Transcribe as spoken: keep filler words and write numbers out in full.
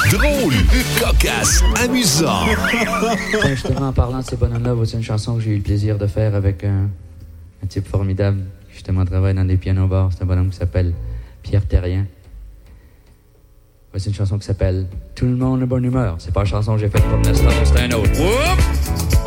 drôle, cocasse, amusant. Tiens, justement, en parlant de ces bonhommes-là, voici une chanson que j'ai eu le plaisir de faire avec un, un type formidable qui justement travaille dans des pianos-bars. C'est un bonhomme qui s'appelle Pierre Terrien. Voici une chanson qui s'appelle « Tout le monde est bonne humeur ». C'est pas une chanson que j'ai faite pour Nestor, c'est un autre. Whoop!